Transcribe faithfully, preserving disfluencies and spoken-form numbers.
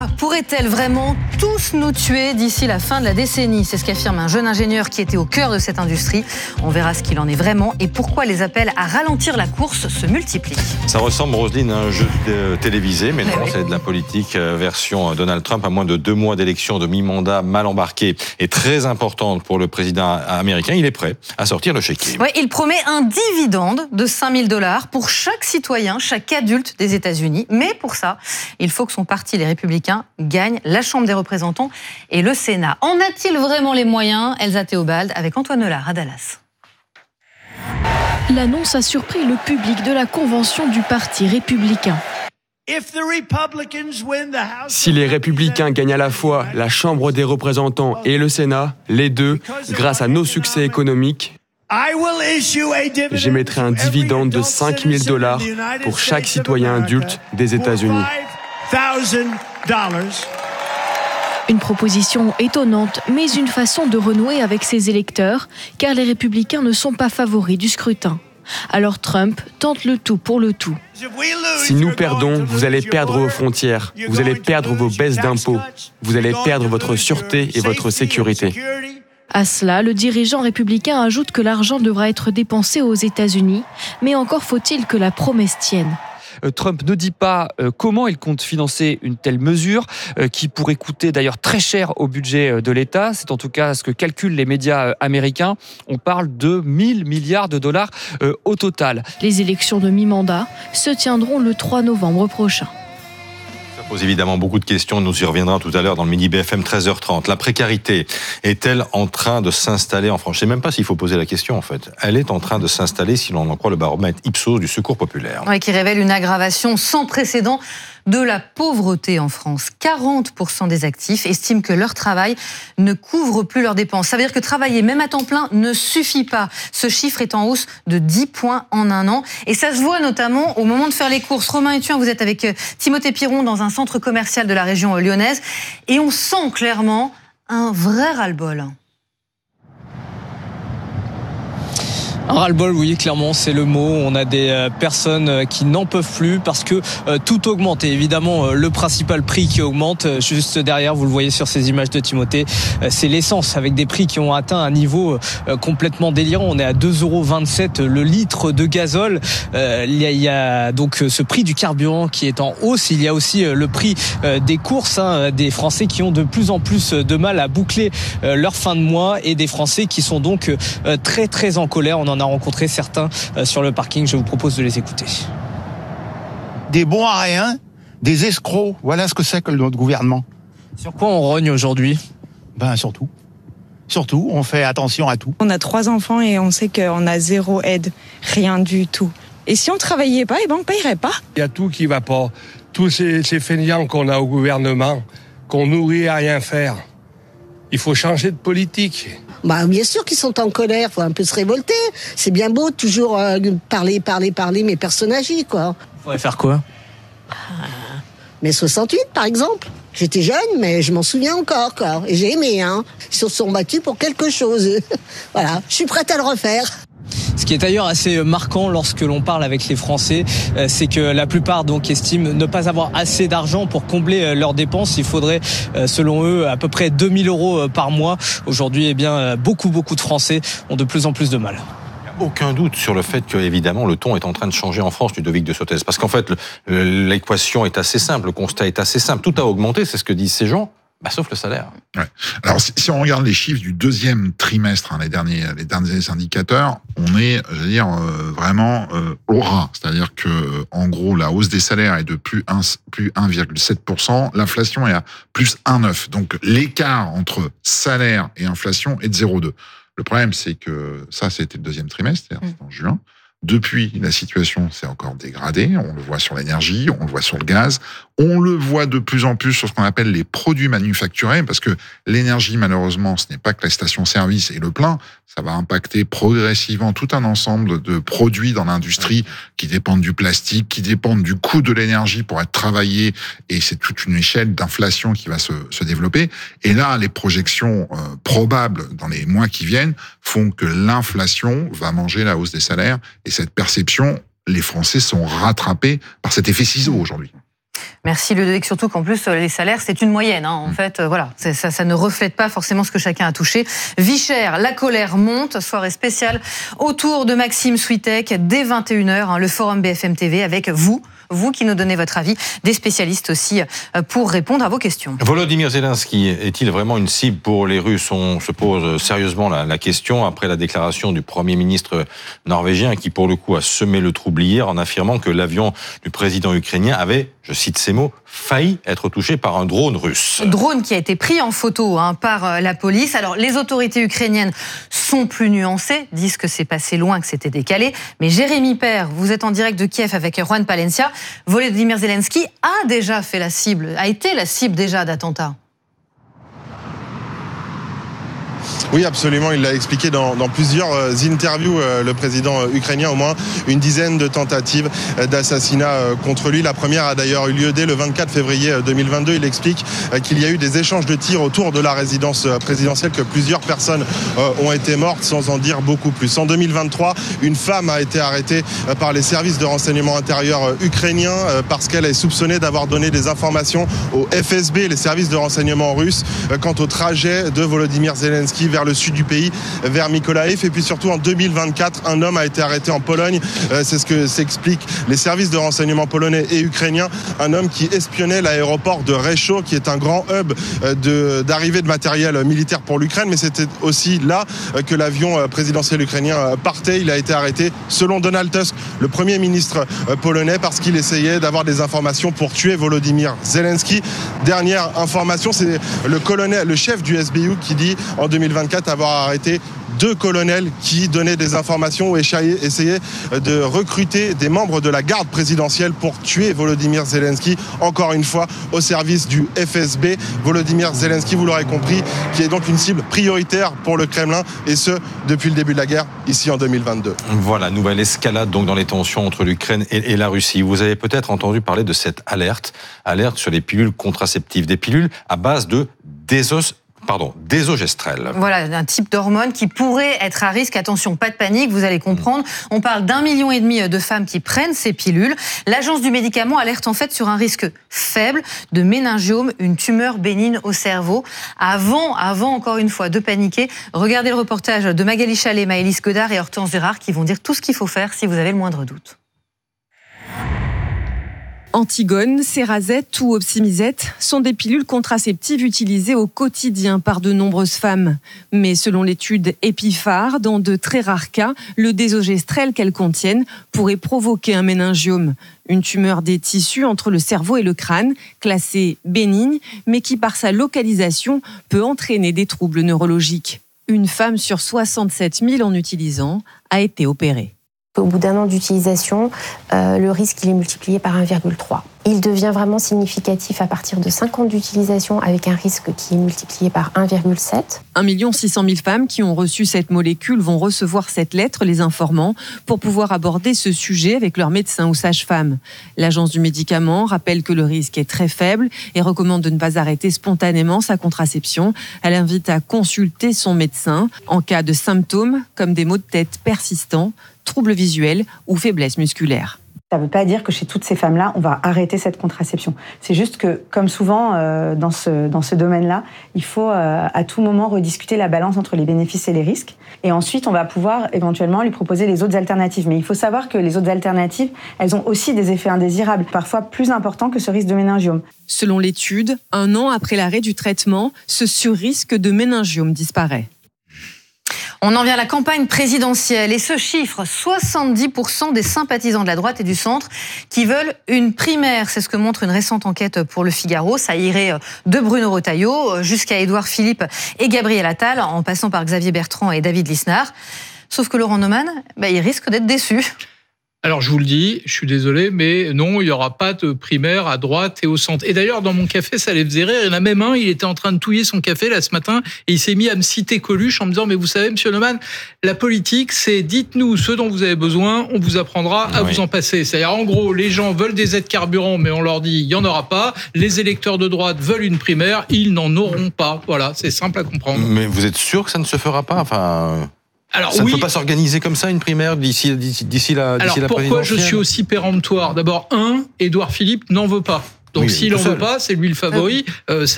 Pourrait-elle vraiment tous nous tuer d'ici la fin de la décennie ? C'est ce qu'affirme un jeune ingénieur qui était au cœur de cette industrie. On verra ce qu'il en est vraiment et pourquoi les appels à ralentir la course se multiplient. Ça ressemble, Roselyne, à un jeu télévisé, mais non, mais oui. C'est de la politique version Donald Trump à moins de deux mois d'élection de mi-mandat mal embarquée et très importante pour le président américain. Il est prêt à sortir le chéquier. Oui, il promet un dividende de cinq mille dollars pour chaque citoyen, chaque adulte des États-Unis. Mais pour ça, il faut que son parti, les Républicains, gagne la Chambre des représentants et le Sénat. En a-t-il vraiment les moyens ? Elsa Théobald avec Antoine Hollard à Dallas. L'annonce a surpris le public de la convention du Parti républicain. Si les républicains gagnent à la fois la Chambre des représentants et le Sénat, les deux, grâce à nos succès économiques, j'émettrai un dividende de cinq mille dollars pour chaque citoyen adulte des États-Unis. Une proposition étonnante, mais une façon de renouer avec ses électeurs, car les républicains ne sont pas favoris du scrutin. Alors Trump tente le tout pour le tout. Si nous perdons, vous allez perdre vos frontières, vous allez perdre vos baisses d'impôts, vous allez perdre votre sûreté et votre sécurité. À cela, le dirigeant républicain ajoute que l'argent devra être dépensé aux États-Unis, mais encore faut-il que la promesse tienne. Trump ne dit pas comment il compte financer une telle mesure, qui pourrait coûter d'ailleurs très cher au budget de l'État. C'est en tout cas ce que calculent les médias américains. On parle de mille milliards de dollars au total. Les élections de mi-mandat se tiendront le trois novembre prochain. Ça pose évidemment beaucoup de questions, nous y reviendrons tout à l'heure dans le Midi B F M treize heures trente. La précarité est-elle en train de s'installer en France ? Je ne sais même pas s'il faut poser la question en fait. Elle est en train de s'installer si l'on en croit le baromètre Ipsos du Secours populaire. Oui, qui révèle une aggravation sans précédent de la pauvreté en France. quarante pour cent des actifs estiment que leur travail ne couvre plus leurs dépenses. Ça veut dire que travailler, même à temps plein, ne suffit pas. Ce chiffre est en hausse de dix points en un an. Et ça se voit notamment au moment de faire les courses. Romain Ethuin, vous êtes avec Timothée Piron dans un centre commercial de la région lyonnaise. Et on sent clairement un vrai ras-le-bol. Un ras-le-bol, oui, clairement, c'est le mot. On a des euh, personnes euh, qui n'en peuvent plus parce que euh, tout augmente. Et évidemment, euh, le principal prix qui augmente, euh, juste derrière, vous le voyez sur ces images de Timothée, euh, c'est l'essence, avec des prix qui ont atteint un niveau euh, complètement délirant. On est à deux euros vingt-sept le litre de gazole. Euh, il, y a, il y a donc ce prix du carburant qui est en hausse. Il y a aussi euh, le prix euh, des courses, hein, des Français qui ont de plus en plus de mal à boucler euh, leur fin de mois et des Français qui sont donc euh, très, très en colère. On en a rencontré certains sur le parking, je vous propose de les écouter. Des bons à rien, des escrocs, voilà ce que c'est que notre gouvernement. Sur quoi on rogne aujourd'hui ? Ben surtout. Surtout, on fait attention à tout. On a trois enfants et on sait qu'on a zéro aide, rien du tout. Et si on travaillait pas, eh ben on payerait pas. Il y a tout qui va pas. Tous ces, ces fainéants qu'on a au gouvernement, qu'on nourrit à rien faire. Il faut changer de politique. Bah, bien sûr qu'ils sont en colère, faut un peu se révolter. C'est bien beau de toujours euh, parler, parler, parler, mais personne n'agit, quoi. Il faudrait faire quoi ? ah, Mais soixante-huit, par exemple. J'étais jeune, mais je m'en souviens encore, quoi. Et j'ai aimé, hein. Ils se sont battus pour quelque chose. Voilà, je suis prête à le refaire. Ce qui est d'ailleurs assez marquant lorsque l'on parle avec les Français, c'est que la plupart donc estiment ne pas avoir assez d'argent pour combler leurs dépenses. Il faudrait, selon eux, à peu près deux mille euros par mois. Aujourd'hui, eh bien, beaucoup, beaucoup de Français ont de plus en plus de mal. Aucun doute sur le fait que, évidemment, le ton est en train de changer en France, Ludovic de Sottès. Parce qu'en fait, l'équation est assez simple, le constat est assez simple. Tout a augmenté, c'est ce que disent ces gens. Bah, sauf le salaire. Ouais. Alors, si, si on regarde les chiffres du deuxième trimestre, hein, les derniers, les derniers indicateurs, on est, je veux dire, euh, vraiment euh, au ras. C'est-à-dire que, en gros, la hausse des salaires est de plus un, plus un virgule sept pour cent, l'inflation est à plus un virgule neuf pour cent. Donc, l'écart entre salaire et inflation est de zéro virgule deux. Le problème, c'est que ça, c'était le deuxième trimestre, c'est-à-dire mmh. en juin. Depuis, la situation s'est encore dégradée. On le voit sur l'énergie, on le voit sur le gaz. On le voit de plus en plus sur ce qu'on appelle les produits manufacturés, parce que l'énergie, malheureusement, ce n'est pas que la station-service et le plein. Ça va impacter progressivement tout un ensemble de produits dans l'industrie qui dépendent du plastique, qui dépendent du coût de l'énergie pour être travaillé. Et c'est toute une échelle d'inflation qui va se, se développer. Et là, les projections euh, probables dans les mois qui viennent font que l'inflation va manger la hausse des salaires. Et cette perception, les Français sont rattrapés par cet effet ciseau aujourd'hui. Merci Ludovic, surtout qu'en plus les salaires c'est une moyenne. Hein. En mmh. fait, euh, voilà, ça, ça ne reflète pas forcément ce que chacun a touché. Vie chère, la colère monte. Soirée spéciale autour de Maxime Switek dès vingt et une heures. Hein, le Forum B F M T V avec vous. Vous qui nous donnez votre avis, des spécialistes aussi pour répondre à vos questions. Volodymyr Zelensky est-il vraiment une cible pour les Russes ? On se pose sérieusement la, la question après la déclaration du Premier ministre norvégien qui pour le coup a semé le trouble hier en affirmant que l'avion du président ukrainien avait, je cite ces mots, failli être touché par un drone russe. Drone qui a été pris en photo hein, par la police. Alors les autorités ukrainiennes sont plus nuancées, disent que c'est passé loin, que c'était décalé. Mais Jérémy Père, vous êtes en direct de Kiev avec Juan Palencia. Volodymyr Zelensky a déjà fait la cible, a été la cible déjà d'attentats. Oui, absolument. Il l'a expliqué dans, dans plusieurs interviews, euh, le président ukrainien, au moins une dizaine de tentatives d'assassinat euh, contre lui. La première a d'ailleurs eu lieu dès le vingt-quatre février deux mille vingt-deux. Il explique euh, qu'il y a eu des échanges de tirs autour de la résidence présidentielle, que plusieurs personnes euh, ont été mortes, sans en dire beaucoup plus. En deux mille vingt-trois, une femme a été arrêtée euh, par les services de renseignement intérieur euh, ukrainiens euh, parce qu'elle est soupçonnée d'avoir donné des informations au F S B, les services de renseignement russes, euh, quant au trajet de Volodymyr Zelensky vers le sud du pays, vers Mykolaïv. Et puis surtout en deux mille vingt-quatre, un homme a été arrêté en Pologne. Euh, c'est ce que s'expliquent les services de renseignement polonais et ukrainiens. Un homme qui espionnait l'aéroport de Rzeszów, qui est un grand hub euh, de, d'arrivée de matériel militaire pour l'Ukraine. Mais c'était aussi là euh, que l'avion présidentiel ukrainien partait. Il a été arrêté, selon Donald Tusk, le premier ministre euh, polonais, parce qu'il essayait d'avoir des informations pour tuer Volodymyr Zelensky. Dernière information, c'est le colonel, le chef du S B U qui dit en deux mille vingt-quatre avoir arrêté deux colonels qui donnaient des informations ou essayaient de recruter des membres de la garde présidentielle pour tuer Volodymyr Zelensky, encore une fois au service du F S B. Volodymyr Zelensky, vous l'aurez compris, qui est donc une cible prioritaire pour le Kremlin, et ce, depuis le début de la guerre, ici en deux mille vingt-deux. Voilà, nouvelle escalade donc dans les tensions entre l'Ukraine et, et la Russie. Vous avez peut-être entendu parler de cette alerte, alerte sur les pilules contraceptives, des pilules à base de désos Pardon, désogestrel. Voilà, un type d'hormone qui pourrait être à risque. Attention, pas de panique, vous allez comprendre. On parle d'un million et demi de femmes qui prennent ces pilules. L'agence du médicament alerte en fait sur un risque faible de méningiome, une tumeur bénigne au cerveau. Avant, avant encore une fois de paniquer, regardez le reportage de Magali Chalet, Maëlys Godard et Hortense Gérard qui vont dire tout ce qu'il faut faire si vous avez le moindre doute. Antigone, Cerazette ou Opsimisette sont des pilules contraceptives utilisées au quotidien par de nombreuses femmes. Mais selon l'étude Epiphar, dans de très rares cas, le désogestrel qu'elles contiennent pourrait provoquer un méningiome, une tumeur des tissus entre le cerveau et le crâne, classée bénigne, mais qui par sa localisation peut entraîner des troubles neurologiques. Une femme sur soixante-sept mille en utilisant a été opérée. Au bout d'un an d'utilisation, euh, le risque il est multiplié par un virgule trois. Il devient vraiment significatif à partir de cinq ans d'utilisation avec un risque qui est multiplié par un virgule sept. un million six cent mille femmes qui ont reçu cette molécule vont recevoir cette lettre les informant pour pouvoir aborder ce sujet avec leur médecin ou sage-femme. L'agence du médicament rappelle que le risque est très faible et recommande de ne pas arrêter spontanément sa contraception. Elle invite à consulter son médecin en cas de symptômes comme des maux de tête persistants, troubles visuels ou faiblesse musculaire. Ça ne veut pas dire que chez toutes ces femmes-là, on va arrêter cette contraception. C'est juste que, comme souvent euh, dans ce, dans ce domaine-là, il faut euh, à tout moment rediscuter la balance entre les bénéfices et les risques. Et ensuite, on va pouvoir éventuellement lui proposer les autres alternatives. Mais il faut savoir que les autres alternatives, elles ont aussi des effets indésirables, parfois plus importants que ce risque de méningiome. Selon l'étude, un an après l'arrêt du traitement, ce surrisque de méningiome disparaît. On en vient à la campagne présidentielle et ce chiffre, soixante-dix pour cent des sympathisants de la droite et du centre qui veulent une primaire. C'est ce que montre une récente enquête pour Le Figaro. Ça irait de Bruno Retailleau jusqu'à Édouard Philippe et Gabriel Attal, en passant par Xavier Bertrand et David Lisnard. Sauf que Laurent Neumann, bah, il risque d'être déçu. Alors je vous le dis, je suis désolé, mais non, il n'y aura pas de primaire à droite et au centre. Et d'ailleurs, dans mon café, ça les faisait rire. Il y en a même un, il était en train de touiller son café là ce matin et il s'est mis à me citer Coluche en me disant « Mais vous savez, monsieur Neumann, la politique, c'est dites-nous ce dont vous avez besoin, on vous apprendra à oui. vous en passer. » C'est-à-dire, en gros, les gens veulent des aides carburant, mais on leur dit « Il n'y en aura pas. » Les électeurs de droite veulent une primaire, ils n'en auront pas. Voilà, c'est simple à comprendre. Mais vous êtes sûr que ça ne se fera pas ? Enfin... Alors, ça oui. ne peut pas s'organiser comme ça, une primaire, d'ici, d'ici, d'ici la, d'ici Alors, la pourquoi je suis aussi péremptoire ? D'abord, un, Édouard Philippe n'en veut pas. Donc oui, s'il n'en veut pas, c'est lui le favori. Euh,